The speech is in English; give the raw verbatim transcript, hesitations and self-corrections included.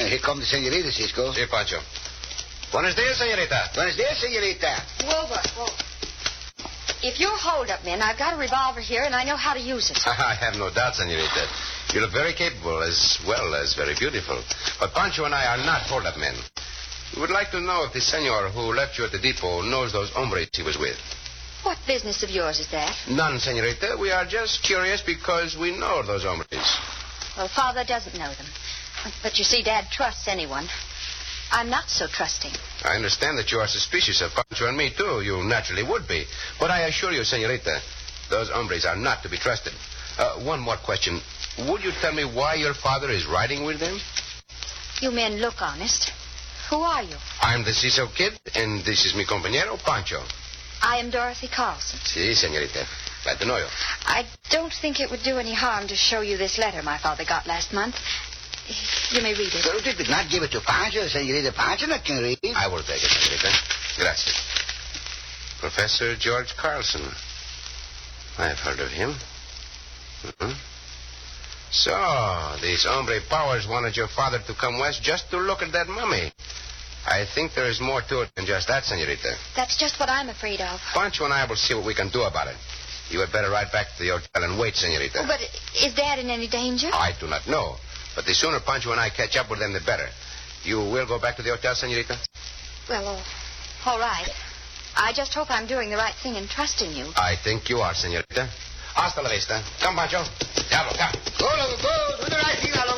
here come the senorita, Cisco. Si, Pancho. Buenos dias, senorita. Buenos dias, senorita. Wilbur, Wilbur. If you're hold-up men, I've got a revolver here, and I know how to use it. I have no doubt, senorita. You look very capable as well as very beautiful. But Pancho and I are not hold-up men. We would like to know if the senor who left you at the depot knows those hombres he was with. What business of yours is that? None, senorita. We are just curious because we know those hombres. Well, Father doesn't know them. But you see, Dad trusts anyone. I'm not so trusting. I understand that you are suspicious of Pancho and me, too. You naturally would be. But I assure you, senorita, those hombres are not to be trusted. Uh, one more question. Would you tell me why your father is riding with them? You men look honest. Who are you? I'm the Cecil Kid, and this is mi compañero, Pancho. I am Dorothy Carlson. Si, senorita. Glad to know you. I don't think it would do any harm to show you this letter my father got last month. You may read it. Dorothy did not give it to Pancho. Senorita Pancho not can read. I will take it, senorita. Gracias. Professor George Carlson. I have heard of him. Mm-hmm. So, these hombre powers wanted your father to come west just to look at that mummy. I think there is more to it than just that, senorita. That's just what I'm afraid of. Pancho and I will see what we can do about it. You had better ride back to the hotel and wait, senorita. Oh, but is Dad in any danger? I do not know. But the sooner Pancho and I catch up with them, the better. You will go back to the hotel, senorita? Well, uh, all right. I just hope I'm doing the right thing in trusting you. I think you are, senorita. Hasta la vista. Come, Pancho. Diablo, come. Go, go, go. Do the right thing, Alonso.